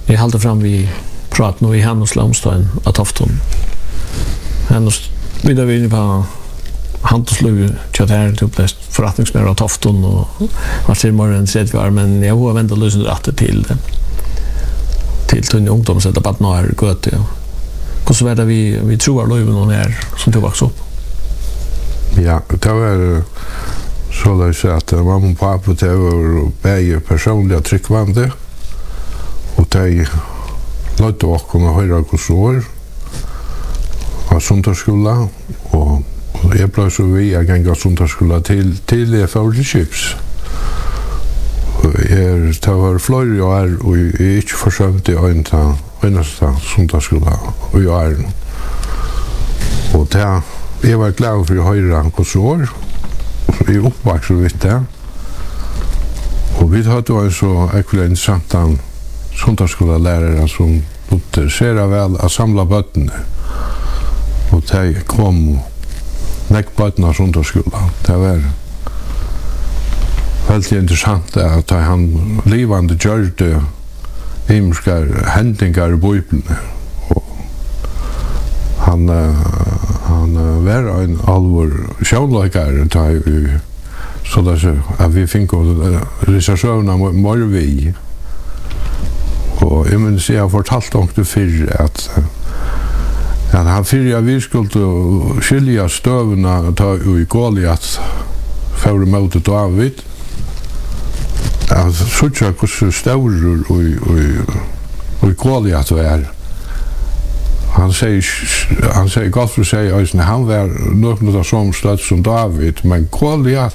Jag håller fram vi pratar nu i Hannes Lomstein av Tofton. Hannes vidare vi inne på handelslöv chatter till plats förrättningsmästare av Tofton och vart det morgon sett vi men jag har väntat lösen rätt till det. Till tunga ungdom sätta på några gott. Hur så vart vi tror att löven någon är som tog också upp. Ja, det var så där så att mamma och pappa det var bäge personliga tryckvande och det låt då komma höra kursor av söndagsskola och jag blev så vi jag gänga söndagsskola till Chips. Jag tar flöjt jag är och är inte försökt i nästa söndagsskola och jag är och det jag var glad för att höra kursor. Vi är uppvuxna vid det. Och vi hade då så ekvivalent söndagsskolalärare som intresserade väl att samla bötterna. Och det kom näckbötterna av söndagsskolan. Det var väldigt intressant att han livande gjorde himmelska händingar i Bibeln. Och han var en allvar självläkare så där att vi fick reservationer mer vi och jag menar så jag fortalt också för att han för vi skulle skilja stövna ta i Goliat för mot David. Alltså så jag kunde stor och Goliat var han säger gott för sig att han var något som stöd som David men Goliat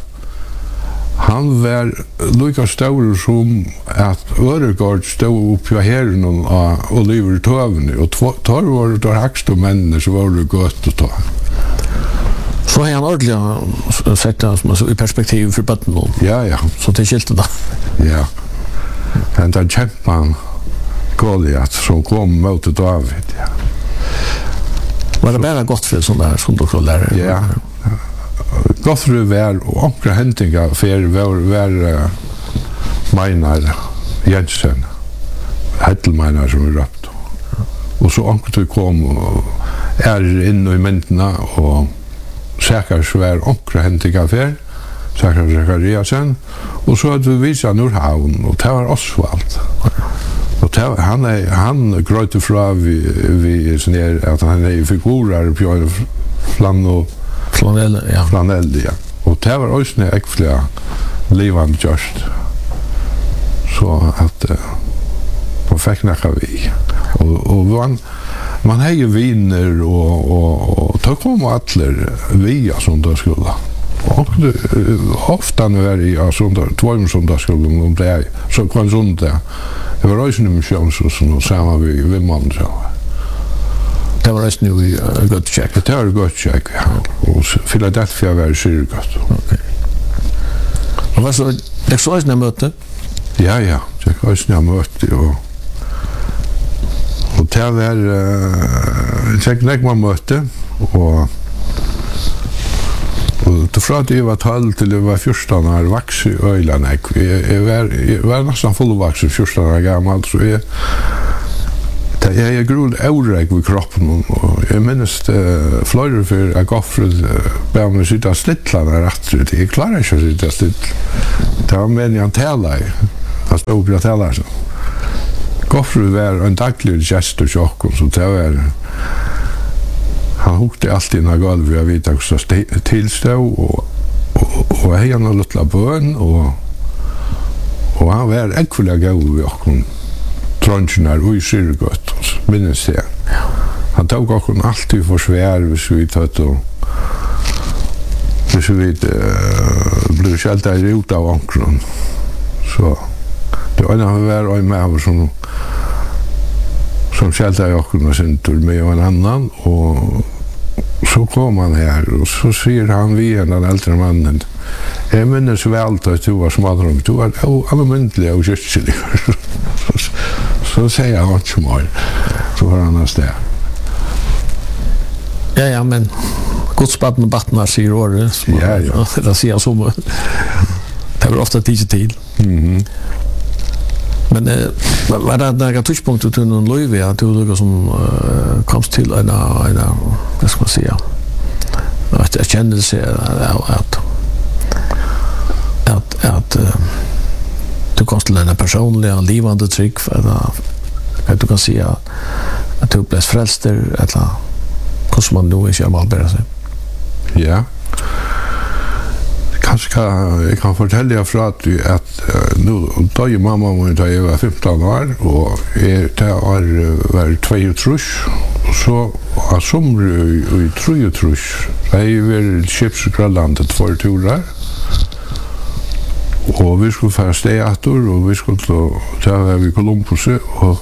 han var lika stor som att Öregård stod upp på herren och Oliver Tövne och tar var det högsta männen så var det gott att ta. Så har han ordentligt sett det som så i perspektiv för bötten. Ja. Så det skilte då. Ja. Men den kämpan Goliat som kom mot David. Ja. Var det bara gott för sån där som då lärare? Ja. Gott för väl och omkra händingar för var Meinar Jensen. Hettelmeinar som vi röpt. Och så omkra kom och in i myntorna och säkert var omkra händingar för säkert Zakariasen. Och så hade vi visat Nordhavn och det var Osvald. Och han gröt ifrån vi sån att han är figurer på flanell, ja. Och det var också en äckliga livande just. Så att på fäcknacka vi. Och man har ju viner och ta kom atler via som då skulle. Och ofta nu är det två söndagsskolan om det är så kan sånt där. Det var också en mission så samma vi man så. Det var också nu i gott check. Det var gott check. Och Philadelphia var så gott. Okej. Och vad så det så är möte? Ja. Det var ju möte och det var check man möte och då frågade jag var 12 till det var 14 år vax i öjlan. Jag var nästan fullvaxen 14 år gammal så jag grod äurräck vid kroppen och jag minns flöjder för att Goffred bär mig sitta stittlarna rätt ut. Jag klarar inte att sitta stitt. Det var meningen han tälar. Han stod upp och tälar så. Goffred var en daglig gestor tjock så det var han hukte alltid när golvet jag vet också tillstå och han har lilla bön och han var äckliga gåv och tronchnar och i syrgott minns jag. Han tog också alltid för svär hvis vi tatt och hvis vi blev skälta ut av ankron. Så det var en var en med som skälta jag kunde syntur med en annan och så kom han här och så ser han vi den äldre mannen. Jag minns väl att du var smadron. Du var allmäntlig och köttlig. Så säger han inte mer. Så var han där. Ja, men godsbaden och battnar säger året. Ja. Det säger så. Det var ofta tid till. Men var det några touchpunkter till någon löjve att du som kom till en vad ska man säga att jag kände sig att du kan ställa en personliga livande trick för att du kan säga att du blev frälst eller hur man nu är mal bara så. Ja. Kanske jag kan fortälja för att nu då är mamma och jag var 15 år och det var 22 så som i 23 jag var chipsgrallandet för turer och vi skulle fara teater och vi skulle ta vi Columbus och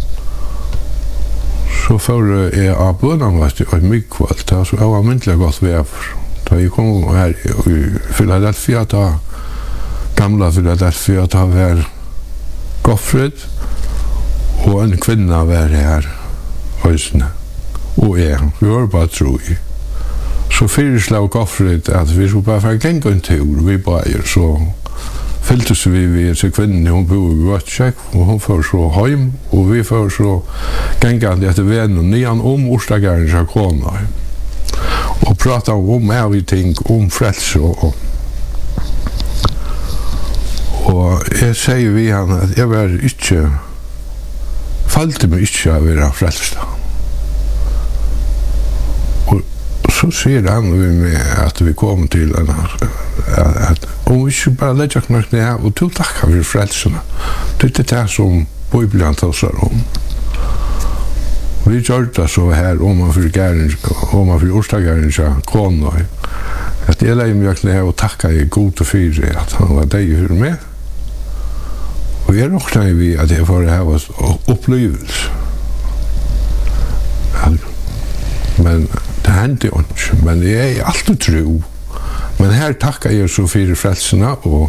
så för jag på den var det mycket kvalt så jag var mycket gott väder. Da jeg kom her i Philadelphia, da gamla Philadelphia, da var Gottfred og en kvinna var her høysene og jeg, vi var bare tro i. Så fyrirslag Gottfred at vi skulle bare få genge en tur, vi bare, så fylltes vi til kvinnen, hun bor i Røtskjekk, og hun får så hjem, og vi får så genge etter vennen, nian Orsdagaren til kona. Og prata om everything, om frelse og jeg sier vi han at jeg var ikke falte meg ikke å være frelst. Og så sier han vi med at vi kom til at om vi ikke bare legger knakt ned og til takker vi frelsene. Det er det som Bibelen taler om. Vi gjør det så her om man for Orsdagaren kona at jeg leier meg knæ og takka i god og fyre at han var deg for meg og jeg råkna vi at jeg får ha opplevelse men det hendte jo ikke men jeg er alltid tro men her takka jeg så fyre frelsene og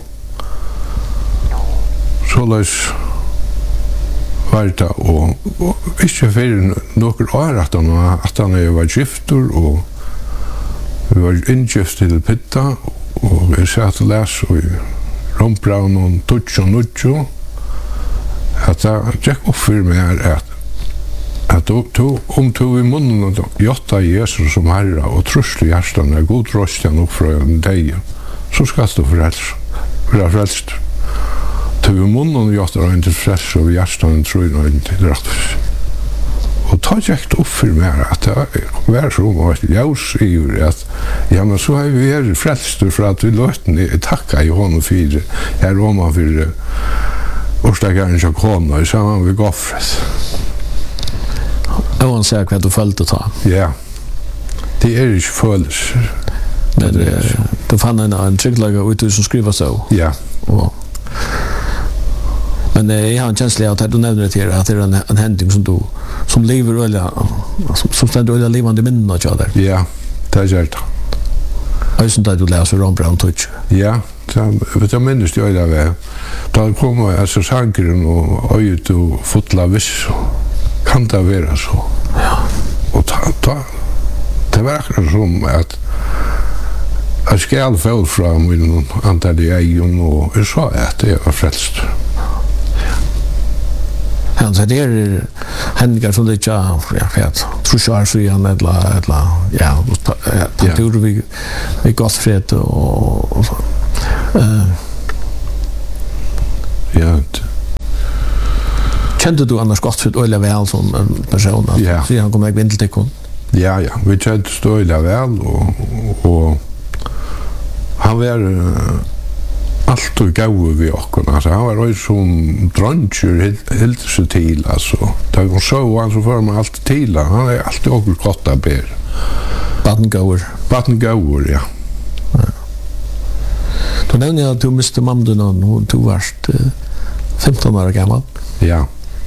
så løs var det og ikke for noen år at han var gifter og vi var inngift til Pitta og vi satt og les og Rombraun og Tutsjo Nutsjo at det gikk opp for meg at om to i munnen og jotta Jesus som herre og trusle hjertene god røsten opp fra deg så skal du være frelst to i munnen og jotta og ikke frelst og hjertene tror jeg ikke rettvis og ta gikk opp for meg at det var så om at jeg sier at ja, men så har vi vært frelst for at vi løtene takka i hånden fire her om man for Orsdagaren til kona i sammen med Gottfred. Jeg må si hva du følte ta. Ja, det er ikke følelser. Men du fann en trygglager ute som skriver så. Ja. Men jeg har en kjensle av at du nevner til at det er en hending som lever øyla, som stender øyla livande minnen av kjader. Ja, det er gjerne. Og som du leser Rombraun Tutsjo. Ja, det minnes jeg øyla ved. Da kom altså sangeren og øyet og fotla viss. Kan det være så? Ja. Og det var akkurat som at jeg skal få fra min antall i egen og jeg sa at jeg var frelst. Ja, så det er hendinger som det ikke tror jeg siden eller ja, turer vi Gottfred og så. Ja. Kjente du annars Gottfred øyla vel som en person? Ja. Så han kom ikke inn til tikkun? Ja, vi kjente øyla vel og han var alltid gau vi okkon, altså han var også som dronjer helt seg til, altså da han så han så får man alltid til, han er alltid okkur godt av ber. Baden-gauer, ja. Du nevner at du miste mamden og du varst 15 år gammal. Ja.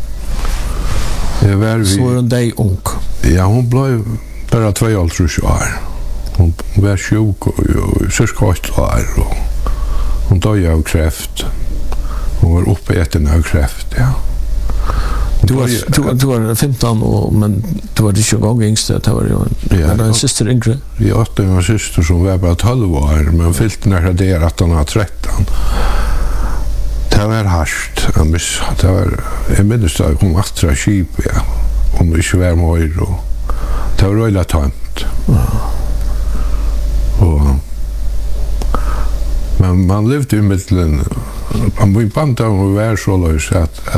Så var hun deg ung. Ja, hun ble bare 22 år. Hun var sjuk og cirka 8 år og hun døde av kreft. Hun var oppe etter av kreft, ja. Du var 15, men du var ikke gang yngste. Det var jo en syster yngre. Vi åtte en syster som var bare 12 år, men fyllte nær der at han var 13. Det var harsht. Jeg minnes da jeg kom atra skip, ja. Om det ikke var mer, og det var røyla tømt. Men man levde i middelen, man bant av å være så løs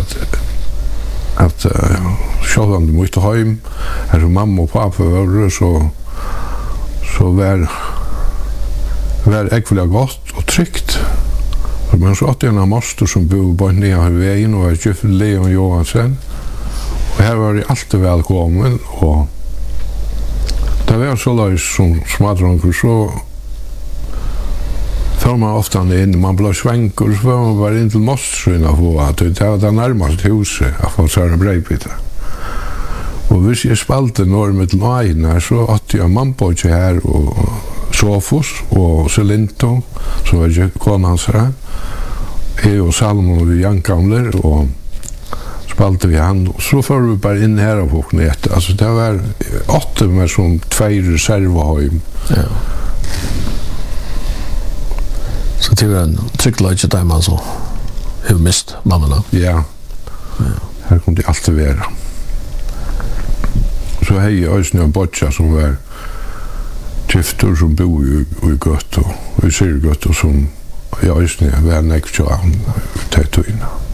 at selv om du måtte hjem, altså mamma og pappa var så var ekvelig godt og trygt. Men så åtte en av moster som bor på nede av veien, og jeg kjøpte Leon Johansen. Og her var de alltid velkommen, og det var så løs som smadronker, så får man ofta inn, man ble svenker, så får man bare inn til Mostrøyna på at det var det nærmeste huset, at man sa det breipite. Og hvis jeg spalte når med til Aina, så åtte jeg mannbøtje her, og Sofus, og Celinto, som var ikke kona hans her. Jeg og Salmon og vi Jankamler, og spalte vi han, og så får vi bare inn her og folk ned. Altså det var 8 med som 2 reservehøym. Ja. Så det var en tryggleidje der man så har mist mammana. Ja. Her kom det alltid være. Så hei jeg også en bodja som var gifter som bor i Gøtt og i Syrgøtt og som jeg også var nekst av tøytøyna.